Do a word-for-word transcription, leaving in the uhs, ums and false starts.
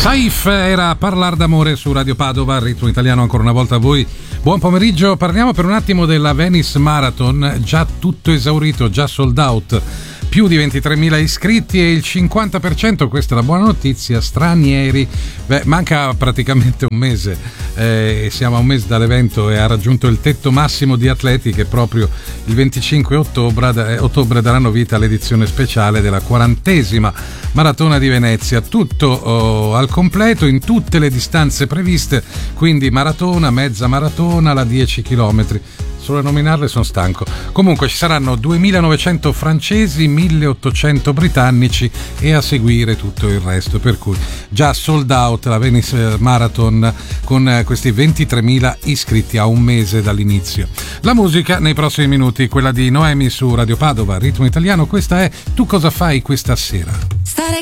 Saif era a Parlar d'amore su Radio Padova, ritmo italiano ancora una volta a voi. Buon pomeriggio, parliamo per un attimo della Venice Marathon, già tutto esaurito, già sold out. Più di ventitremila iscritti e il cinquanta per cento, questa è la buona notizia, stranieri. Beh, manca praticamente un mese, eh, siamo a un mese dall'evento e ha raggiunto il tetto massimo di atleti che proprio il venticinque ottobre, eh, ottobre daranno vita all'edizione speciale della quarantesima Maratona di Venezia. Tutto oh, al completo in tutte le distanze previste, quindi maratona, mezza maratona, la dieci chilometri. Solo a nominarle sono stanco. Comunque ci saranno duemilanovecento francesi, milleottocento britannici e a seguire tutto il resto, per cui già sold out la Venice Marathon con questi ventitremila iscritti a un mese dall'inizio. La musica nei prossimi minuti, quella di Noemi su Radio Padova, ritmo italiano. Questa è Tu cosa fai questa sera? Stare